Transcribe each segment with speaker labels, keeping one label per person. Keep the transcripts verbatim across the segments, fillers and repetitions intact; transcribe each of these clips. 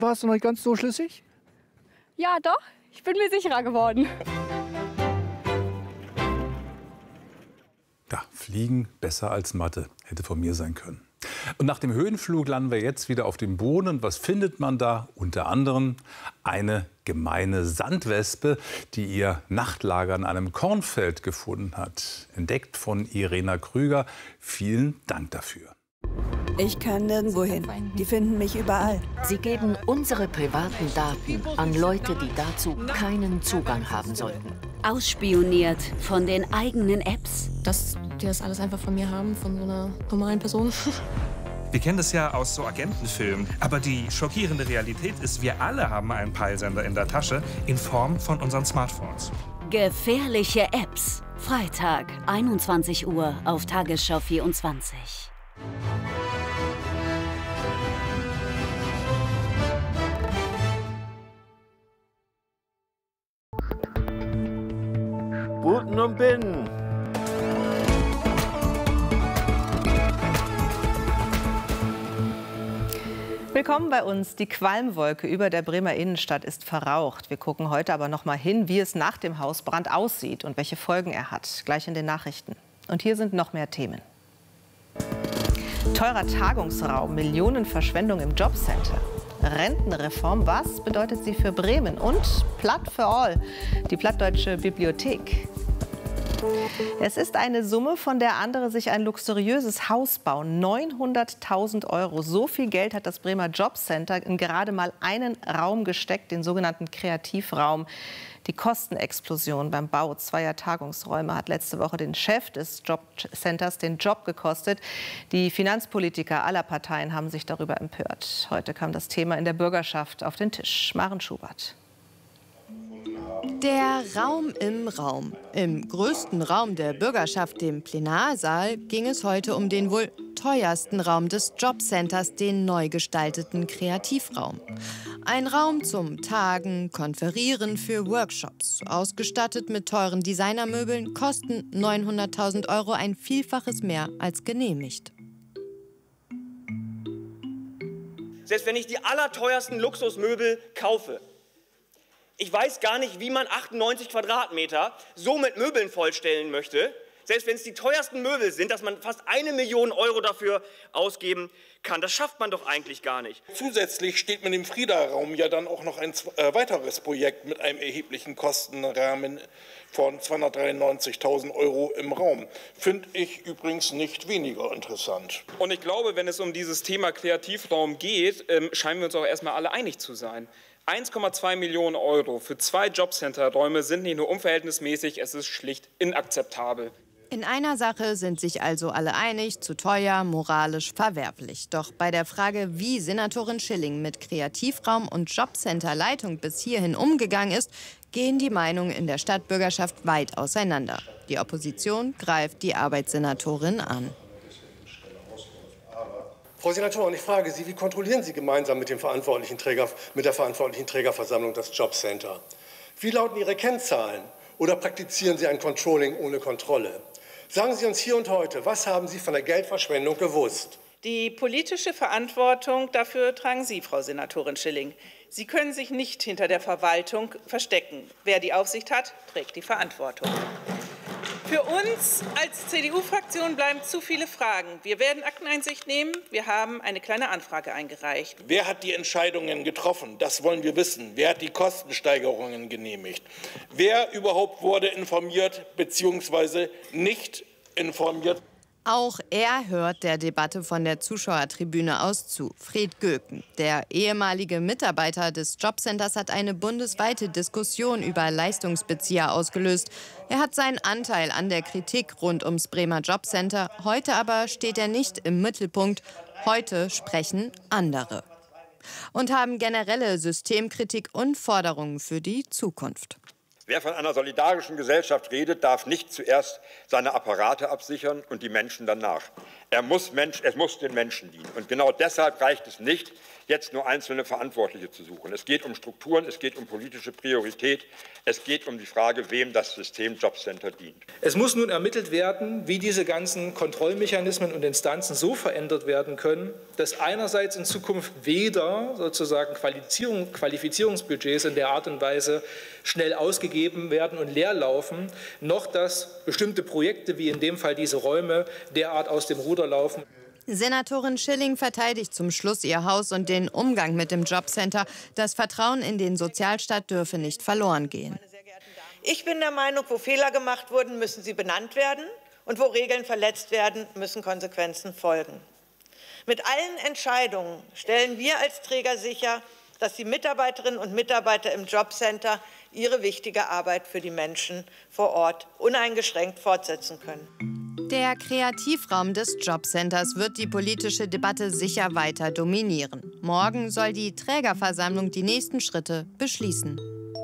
Speaker 1: Warst du noch nicht ganz so schlüssig?
Speaker 2: Ja, doch. Ich bin mir sicherer geworden.
Speaker 3: Ja, Fliegen besser als Mathe. Hätte von mir sein können. Und nach dem Höhenflug landen wir jetzt wieder auf dem Boden. Und was findet man da? Unter anderem eine gemeine Sandwespe, die ihr Nachtlager an einem Kornfeld gefunden hat. Entdeckt von Irena Krüger. Vielen Dank dafür.
Speaker 4: Ich kann nirgendwo hin. Die finden mich überall.
Speaker 5: Sie geben unsere privaten Daten an Leute, die dazu keinen Zugang haben sollten.
Speaker 6: Ausspioniert von den eigenen Apps.
Speaker 7: Dass die das alles einfach von mir haben, von so einer normalen Person.
Speaker 8: Wir kennen das ja aus so Agentenfilmen. Aber die schockierende Realität ist, wir alle haben einen Peilsender in der Tasche in Form von unseren Smartphones.
Speaker 6: Gefährliche Apps. Freitag, einundzwanzig Uhr auf Tagesschau vierundzwanzig.
Speaker 9: Booten und Binden.
Speaker 10: Willkommen bei uns. Die Qualmwolke über der Bremer Innenstadt ist verraucht. Wir gucken heute aber noch mal hin, wie es nach dem Hausbrand aussieht und welche Folgen er hat. Gleich in den Nachrichten. Und hier sind noch mehr Themen. Teurer Tagungsraum, Millionenverschwendung im Jobcenter. Rentenreform, was bedeutet sie für Bremen? Und Platt for All, die Plattdeutsche Bibliothek. Es ist eine Summe, von der andere sich ein luxuriöses Haus bauen. neunhunderttausend Euro. So viel Geld hat das Bremer Jobcenter in gerade mal einen Raum gesteckt, den sogenannten Kreativraum. Die Kostenexplosion beim Bau zweier Tagungsräume hat letzte Woche den Chef des Jobcenters den Job gekostet. Die Finanzpolitiker aller Parteien haben sich darüber empört. Heute kam das Thema in der Bürgerschaft auf den Tisch. Maren Schubert.
Speaker 11: Der Raum im Raum. Im größten Raum der Bürgerschaft, dem Plenarsaal, ging es heute um den wohl teuersten Raum des Jobcenters, den neu gestalteten Kreativraum. Ein Raum zum Tagen, Konferieren, für Workshops. Ausgestattet mit teuren Designermöbeln, kosten neunhunderttausend Euro, ein Vielfaches mehr als genehmigt.
Speaker 12: Selbst wenn ich die allerteuersten Luxusmöbel kaufe, ich weiß gar nicht, wie man achtundneunzig Quadratmeter so mit Möbeln vollstellen möchte. Selbst wenn es die teuersten Möbel sind, dass man fast eine Million Euro dafür ausgeben kann. Das schafft man doch eigentlich gar nicht.
Speaker 13: Zusätzlich steht mit dem Frieda-Raum ja dann auch noch ein äh, weiteres Projekt mit einem erheblichen Kostenrahmen von zweihundertdreiundneunzigtausend Euro im Raum. Finde ich übrigens nicht weniger interessant.
Speaker 14: Und ich glaube, wenn es um dieses Thema Kreativraum geht, ähm, scheinen wir uns auch erstmal alle einig zu sein. eins Komma zwei Millionen Euro für zwei Jobcenter-Räume sind nicht nur unverhältnismäßig, es ist schlicht inakzeptabel.
Speaker 11: In einer Sache sind sich also alle einig, zu teuer, moralisch verwerflich. Doch bei der Frage, wie Senatorin Schilling mit Kreativraum und Jobcenter-Leitung bis hierhin umgegangen ist, gehen die Meinungen in der Stadtbürgerschaft weit auseinander. Die Opposition greift die Arbeitssenatorin an.
Speaker 15: Frau Senatorin, ich frage Sie, wie kontrollieren Sie gemeinsam mit, dem verantwortlichen Träger, mit der verantwortlichen Trägerversammlung das Jobcenter? Wie lauten Ihre Kennzahlen? Oder praktizieren Sie ein Controlling ohne Kontrolle? Sagen Sie uns hier und heute, was haben Sie von der Geldverschwendung gewusst?
Speaker 16: Die politische Verantwortung dafür tragen Sie, Frau Senatorin Schilling. Sie können sich nicht hinter der Verwaltung verstecken. Wer die Aufsicht hat, trägt die Verantwortung. Für uns als C D U-Fraktion bleiben zu viele Fragen. Wir werden Akteneinsicht nehmen. Wir haben eine kleine Anfrage eingereicht.
Speaker 13: Wer hat die Entscheidungen getroffen? Das wollen wir wissen. Wer hat die Kostensteigerungen genehmigt? Wer überhaupt wurde informiert bzw. nicht informiert?
Speaker 11: Auch er hört der Debatte von der Zuschauertribüne aus zu. Fred Göken, der ehemalige Mitarbeiter des Jobcenters, hat eine bundesweite Diskussion über Leistungsbezieher ausgelöst. Er hat seinen Anteil an der Kritik rund ums Bremer Jobcenter. Heute aber steht er nicht im Mittelpunkt. Heute sprechen andere und haben generelle Systemkritik und Forderungen für die Zukunft.
Speaker 17: Wer von einer solidarischen Gesellschaft redet, darf nicht zuerst seine Apparate absichern und die Menschen danach.
Speaker 1: Er muss Mensch, es muss den Menschen dienen. Und genau deshalb reicht es nicht, jetzt nur einzelne Verantwortliche zu suchen. Es geht um Strukturen, es geht um politische Priorität, es geht um die Frage, wem das System Jobcenter dient.
Speaker 9: Es muss nun ermittelt werden, wie diese ganzen Kontrollmechanismen und Instanzen so verändert werden können, dass einerseits in Zukunft weder sozusagen Qualifizierung, Qualifizierungsbudgets in der Art und Weise schnell ausgegeben werden und leer laufen, noch dass bestimmte Projekte, wie in dem Fall diese Räume, derart aus dem Ruder laufen.
Speaker 11: Senatorin Schilling verteidigt zum Schluss ihr Haus und den Umgang mit dem Jobcenter. Das Vertrauen in den Sozialstaat dürfe nicht verloren gehen.
Speaker 17: Ich bin der Meinung, wo Fehler gemacht wurden, müssen sie benannt werden. Und wo Regeln verletzt werden, müssen Konsequenzen folgen. Mit allen Entscheidungen stellen wir als Träger sicher, dass die Mitarbeiterinnen und Mitarbeiter im Jobcenter ihre wichtige Arbeit für die Menschen vor Ort uneingeschränkt fortsetzen können.
Speaker 11: Der Kreativraum des Jobcenters wird die politische Debatte sicher weiter dominieren. Morgen soll die Trägerversammlung die nächsten Schritte beschließen.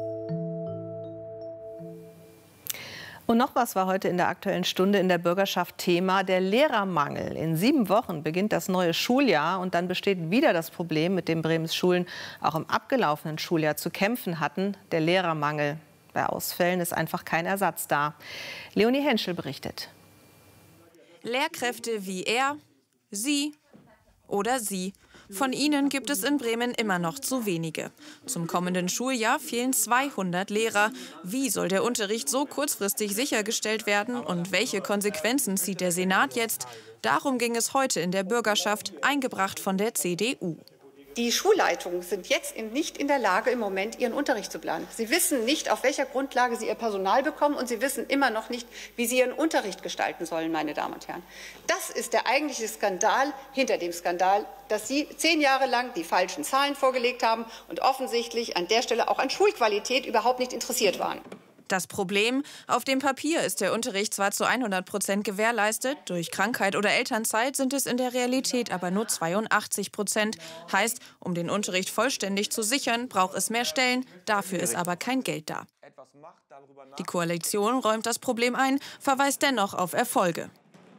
Speaker 10: Und noch was war heute in der Aktuellen Stunde in der Bürgerschaft Thema: der Lehrermangel. In sieben Wochen beginnt das neue Schuljahr und dann besteht wieder das Problem, mit dem Bremens Schulen auch im abgelaufenen Schuljahr zu kämpfen hatten: der Lehrermangel. Bei Ausfällen ist einfach kein Ersatz da. Leonie Henschel berichtet.
Speaker 18: Lehrkräfte wie er, sie oder sie. Von ihnen gibt es in Bremen immer noch zu wenige. Zum kommenden Schuljahr fehlen zweihundert Lehrer. Wie soll der Unterricht so kurzfristig sichergestellt werden und welche Konsequenzen zieht der Senat jetzt? Darum ging es heute in der Bürgerschaft, eingebracht von der C D U.
Speaker 19: Die Schulleitungen sind jetzt nicht in der Lage, im Moment ihren Unterricht zu planen. Sie wissen nicht, auf welcher Grundlage sie ihr Personal bekommen, und sie wissen immer noch nicht, wie sie ihren Unterricht gestalten sollen, meine Damen und Herren. Das ist der eigentliche Skandal hinter dem Skandal, dass Sie zehn Jahre lang die falschen Zahlen vorgelegt haben und offensichtlich an der Stelle auch an Schulqualität überhaupt nicht interessiert waren.
Speaker 18: Das Problem: Auf dem Papier ist der Unterricht zwar zu hundert Prozent gewährleistet, durch Krankheit oder Elternzeit sind es in der Realität aber nur zweiundachtzig Prozent. Heißt, um den Unterricht vollständig zu sichern, braucht es mehr Stellen, dafür ist aber kein Geld da. Die Koalition räumt das Problem ein, verweist dennoch auf Erfolge.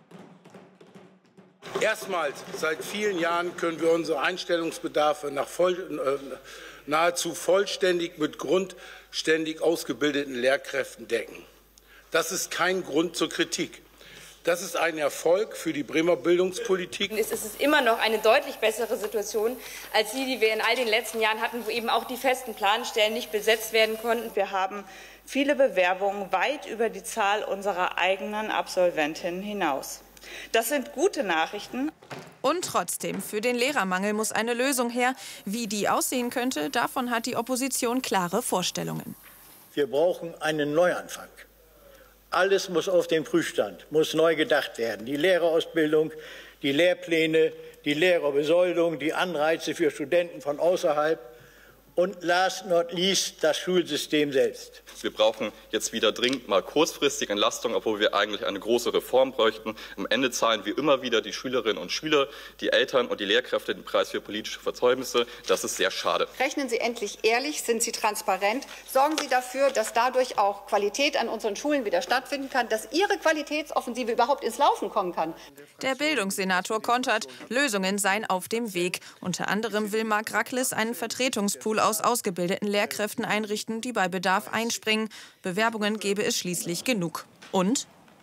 Speaker 20: Erstmals seit vielen Jahren können wir unsere Einstellungsbedarfe nach voll, äh, nahezu vollständig mit grundständig ausgebildeten Lehrkräften decken. Das ist kein Grund zur Kritik. Das ist ein Erfolg für die Bremer Bildungspolitik.
Speaker 21: Es ist immer noch eine deutlich bessere Situation als die, die wir in all den letzten Jahren hatten, wo eben auch die festen Planstellen nicht besetzt werden konnten.
Speaker 16: Wir haben viele Bewerbungen weit über die Zahl unserer eigenen Absolventinnen hinaus. Das sind gute Nachrichten.
Speaker 18: Und trotzdem, für den Lehrermangel muss eine Lösung her. Wie die aussehen könnte, davon hat die Opposition klare Vorstellungen.
Speaker 22: Wir brauchen einen Neuanfang. Alles muss auf den Prüfstand, muss neu gedacht werden. Die Lehrerausbildung, die Lehrpläne, die Lehrerbesoldung, die Anreize für Studenten von außerhalb und last not least das Schulsystem selbst.
Speaker 23: Wir brauchen jetzt wieder dringend mal kurzfristig Entlastung, obwohl wir eigentlich eine große Reform bräuchten. Am Ende zahlen wir immer wieder die Schülerinnen und Schüler, die Eltern und die Lehrkräfte den Preis für politische Verzeugnisse. Das ist sehr schade.
Speaker 19: Rechnen Sie endlich ehrlich, sind Sie transparent, sorgen Sie dafür, dass dadurch auch Qualität an unseren Schulen wieder stattfinden kann, dass Ihre Qualitätsoffensive überhaupt ins Laufen kommen kann.
Speaker 18: Der Bildungssenator kontert, Lösungen seien auf dem Weg. Unter anderem will Marc Racklis einen Vertretungspool aus ausgebildeten Lehrkräften einrichten, die bei Bedarf einspringen. Bewerbungen gäbe es schließlich genug. Und?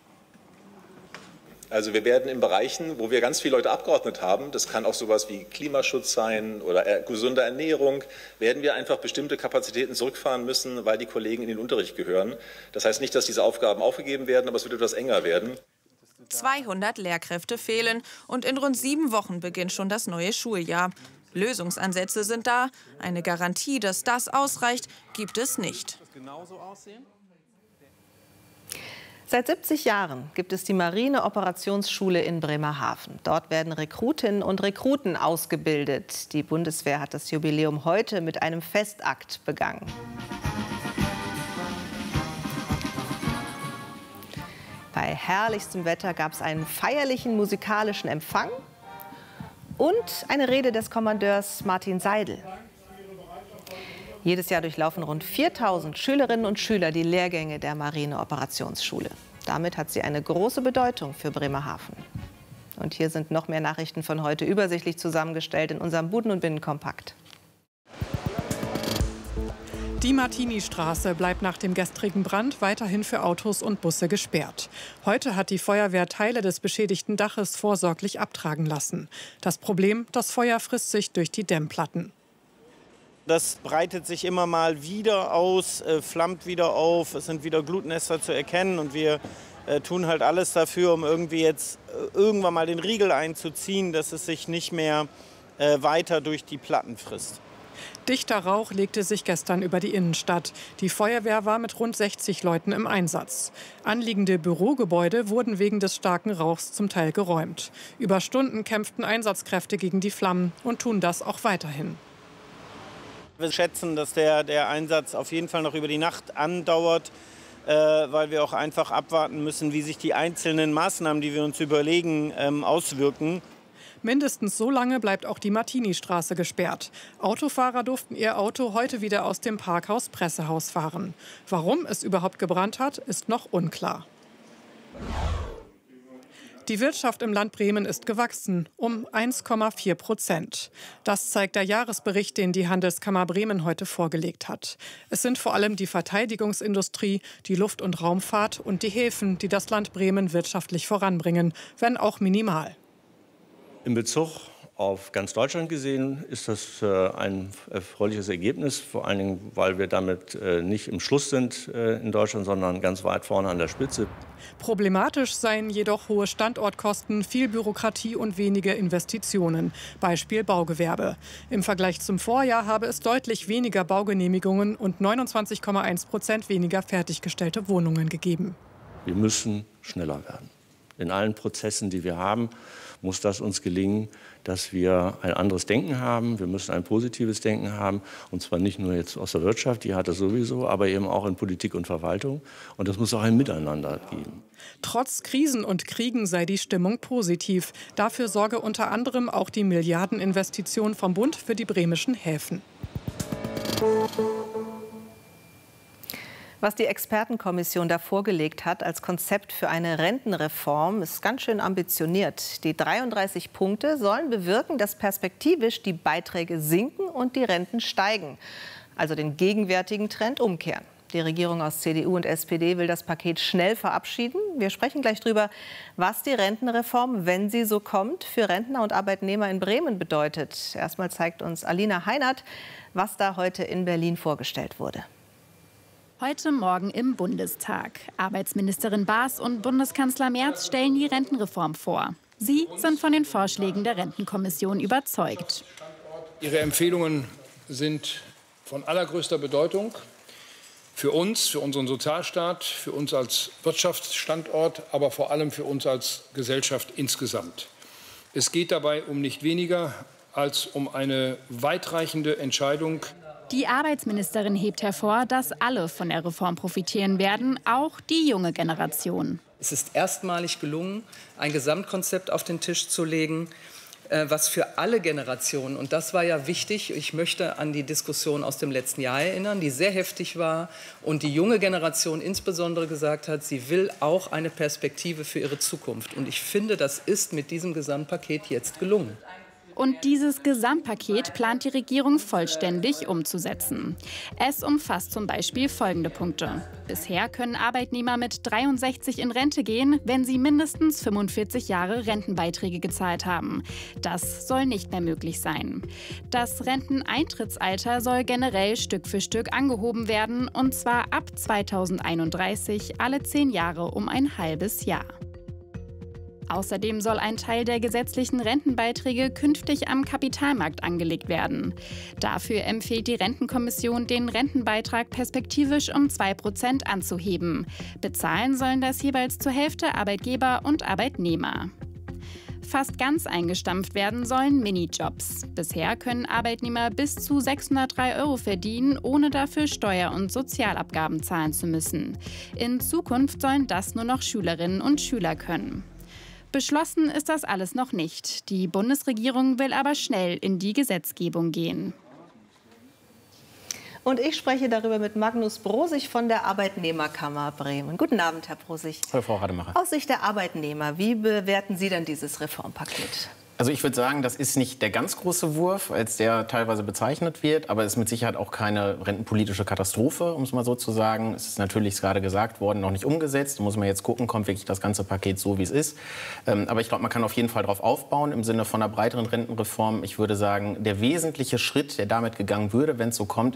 Speaker 24: Also wir werden in Bereichen, wo wir ganz viele Leute abgeordnet haben, das kann auch sowas wie Klimaschutz sein oder gesunde Ernährung, werden wir einfach bestimmte Kapazitäten zurückfahren müssen, weil die Kollegen in den Unterricht gehören. Das heißt nicht, dass diese Aufgaben aufgegeben werden, aber es wird etwas enger werden.
Speaker 18: zweihundert Lehrkräfte fehlen und in rund sieben Wochen beginnt schon das neue Schuljahr. Lösungsansätze sind da. Eine Garantie, dass das ausreicht, gibt es nicht.
Speaker 10: Seit siebzig Jahren gibt es die Marine-Operationsschule in Bremerhaven. Dort werden Rekrutinnen und Rekruten ausgebildet. Die Bundeswehr hat das Jubiläum heute mit einem Festakt begangen. Bei herrlichstem Wetter gab es einen feierlichen musikalischen Empfang und eine Rede des Kommandeurs Martin Seidel. Jedes Jahr durchlaufen rund viertausend Schülerinnen und Schüler die Lehrgänge der Marine-Operationsschule. Damit hat sie eine große Bedeutung für Bremerhaven. Und hier sind noch mehr Nachrichten von heute übersichtlich zusammengestellt in unserem Buden- und Binnenkompakt.
Speaker 2: Die Martini-Straße bleibt nach dem gestrigen Brand weiterhin für Autos und Busse gesperrt. Heute hat die Feuerwehr Teile des beschädigten Daches vorsorglich abtragen lassen. Das Problem, das Feuer frisst sich durch die Dämmplatten.
Speaker 3: Das breitet sich immer mal wieder aus, äh, flammt wieder auf, es sind wieder Glutnester zu erkennen und wir äh, tun halt alles dafür, um irgendwie jetzt äh, irgendwann mal den Riegel einzuziehen, dass es sich nicht mehr äh, weiter durch die Platten frisst.
Speaker 2: Dichter Rauch legte sich gestern über die Innenstadt. Die Feuerwehr war mit rund sechzig Leuten im Einsatz. Anliegende Bürogebäude wurden wegen des starken Rauchs zum Teil geräumt. Über Stunden kämpften Einsatzkräfte gegen die Flammen und tun das auch weiterhin.
Speaker 3: Wir schätzen, dass der, der Einsatz auf jeden Fall noch über die Nacht andauert, äh, weil wir auch einfach abwarten müssen, wie sich die einzelnen Maßnahmen, die wir uns überlegen, ähm, auswirken.
Speaker 2: Mindestens so lange bleibt auch die Martini-Straße gesperrt. Autofahrer durften ihr Auto heute wieder aus dem Parkhaus Pressehaus fahren. Warum es überhaupt gebrannt hat, ist noch unklar. Die Wirtschaft im Land Bremen ist gewachsen, um eins Komma vier Prozent. Das zeigt der Jahresbericht, den die Handelskammer Bremen heute vorgelegt hat. Es sind vor allem die Verteidigungsindustrie, die Luft- und Raumfahrt und die Häfen, die das Land Bremen wirtschaftlich voranbringen, wenn auch minimal.
Speaker 4: In Bezug auf ganz Deutschland gesehen ist das äh, ein erfreuliches Ergebnis, vor allen Dingen, weil wir damit äh, nicht im Schluss sind äh, in Deutschland, sondern ganz weit vorne an der Spitze.
Speaker 2: Problematisch seien jedoch hohe Standortkosten, viel Bürokratie und wenige Investitionen. Beispiel Baugewerbe. Im Vergleich zum Vorjahr habe es deutlich weniger Baugenehmigungen und neunundzwanzig Komma eins Prozent weniger fertiggestellte Wohnungen gegeben.
Speaker 4: Wir müssen schneller werden. In allen Prozessen, die wir haben, muss das uns gelingen, dass wir ein anderes Denken haben. Wir müssen ein positives Denken haben, und zwar nicht nur jetzt aus der Wirtschaft, die hat das sowieso, aber eben auch in Politik und Verwaltung. Und das muss auch ein Miteinander geben.
Speaker 2: Trotz Krisen und Kriegen sei die Stimmung positiv. Dafür sorge unter anderem auch die Milliardeninvestition vom Bund für die bremischen Häfen.
Speaker 10: Was die Expertenkommission da vorgelegt hat als Konzept für eine Rentenreform, ist ganz schön ambitioniert. Die dreiunddreißig Punkte sollen bewirken, dass perspektivisch die Beiträge sinken und die Renten steigen. Also den gegenwärtigen Trend umkehren. Die Regierung aus C D U und S P D will das Paket schnell verabschieden. Wir sprechen gleich darüber, was die Rentenreform, wenn sie so kommt, für Rentner und Arbeitnehmer in Bremen bedeutet. Erstmal zeigt uns Alina Heinert, was da heute in Berlin vorgestellt wurde.
Speaker 5: Heute Morgen im Bundestag. Arbeitsministerin Baas und Bundeskanzler Merz stellen die Rentenreform vor. Sie sind von den Vorschlägen der Rentenkommission überzeugt.
Speaker 9: Ihre Empfehlungen sind von allergrößter Bedeutung für uns, für unseren Sozialstaat, für uns als Wirtschaftsstandort, aber vor allem für uns als Gesellschaft insgesamt. Es geht dabei um nicht weniger als um eine weitreichende Entscheidung.
Speaker 5: Die Arbeitsministerin hebt hervor, dass alle von der Reform profitieren werden, auch die junge Generation.
Speaker 25: Es ist erstmalig gelungen, ein Gesamtkonzept auf den Tisch zu legen, was für alle Generationen, und das war ja wichtig, ich möchte an die Diskussion aus dem letzten Jahr erinnern, die sehr heftig war und die junge Generation insbesondere gesagt hat, sie will auch eine Perspektive für ihre Zukunft. Und ich finde, das ist mit diesem Gesamtpaket jetzt gelungen.
Speaker 5: Und dieses Gesamtpaket plant die Regierung vollständig umzusetzen. Es umfasst zum Beispiel folgende Punkte. Bisher können Arbeitnehmer mit dreiundsechzig in Rente gehen, wenn sie mindestens fünfundvierzig Jahre Rentenbeiträge gezahlt haben. Das soll nicht mehr möglich sein. Das Renteneintrittsalter soll generell Stück für Stück angehoben werden, und zwar ab zweitausendeinunddreißig alle zehn Jahre um ein halbes Jahr. Außerdem soll ein Teil der gesetzlichen Rentenbeiträge künftig am Kapitalmarkt angelegt werden. Dafür empfiehlt die Rentenkommission, den Rentenbeitrag perspektivisch um zwei Prozent anzuheben. Bezahlen sollen das jeweils zur Hälfte Arbeitgeber und Arbeitnehmer. Fast ganz eingestampft werden sollen Minijobs. Bisher können Arbeitnehmer bis zu sechshundertdrei Euro verdienen, ohne dafür Steuer- und Sozialabgaben zahlen zu müssen. In Zukunft sollen das nur noch Schülerinnen und Schüler können. Beschlossen ist das alles noch nicht. Die Bundesregierung will aber schnell in die Gesetzgebung gehen.
Speaker 10: Und ich spreche darüber mit Magnus Brosig von der Arbeitnehmerkammer Bremen. Guten Abend, Herr Brosig.
Speaker 6: Hallo, Frau Rademacher.
Speaker 10: Aus Sicht der Arbeitnehmer, wie bewerten Sie denn dieses Reformpaket?
Speaker 6: Also ich würde sagen, das ist nicht der ganz große Wurf, als der teilweise bezeichnet wird, aber es ist mit Sicherheit auch keine rentenpolitische Katastrophe, um es mal so zu sagen. Es ist natürlich, ist gerade gesagt worden, noch nicht umgesetzt. Da muss man jetzt gucken, kommt wirklich das ganze Paket so, wie es ist. Ähm, aber ich glaube, man kann auf jeden Fall darauf aufbauen im Sinne von einer breiteren Rentenreform. Ich würde sagen, der wesentliche Schritt, der damit gegangen würde, wenn es so kommt,